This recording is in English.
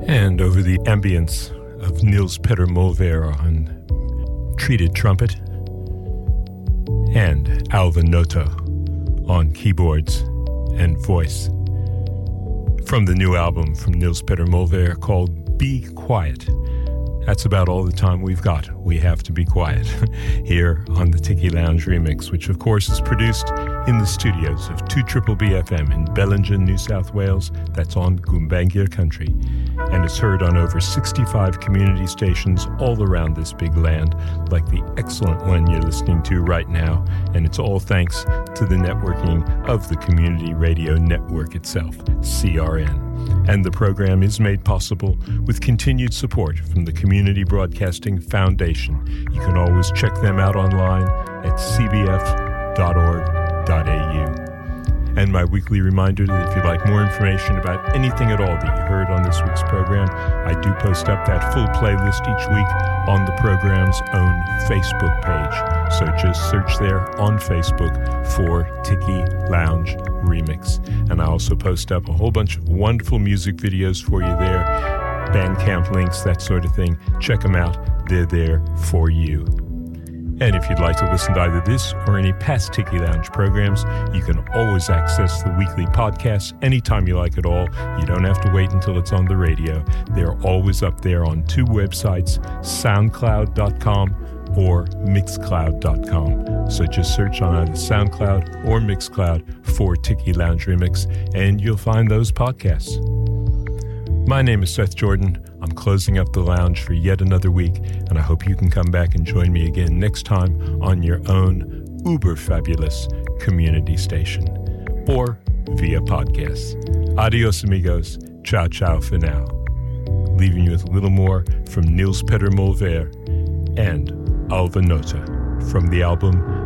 And over the ambience of Niels Petter Molvær on treated trumpet and Alvin Noto on keyboards and voice. From the new album from Niels Petter Molvær called Be Quiet. That's about all the time we've got. We have to be quiet here on the Tiki Lounge Remix, which of course is produced in the studios of 2BBB FM in Bellingen, New South Wales. That's on Gumbaynggirr country. And it's heard on over 65 community stations all around this big land, like the excellent one you're listening to right now. And it's all thanks to the networking of the Community Radio Network itself, CRN. And the program is made possible with continued support from the Community Broadcasting Foundation. You can always check them out online at cbf.org.au. And my weekly reminder that if you'd like more information about anything at all that you heard on this week's program, I do post up that full playlist each week on the program's own Facebook page. So just search there on Facebook for Tiki Lounge Remix. And I also post up a whole bunch of wonderful music videos for you there, Bandcamp links, that sort of thing. Check them out. They're there for you. And if you'd like to listen to either this or any past Tiki Lounge programs, you can always access the weekly podcasts anytime you like at all. You don't have to wait until it's on the radio. They're always up there on two websites, soundcloud.com or mixcloud.com. So just search on either SoundCloud or Mixcloud for Tiki Lounge Remix, and you'll find those podcasts. My name is Seth Jordan. I'm closing up the lounge for yet another week, and I hope you can come back and join me again next time on your own uber fabulous community station or via podcast. Adios, amigos. Ciao, ciao for now. Leaving you with a little more from Niels Petter Molvær and Alvin Noto from the album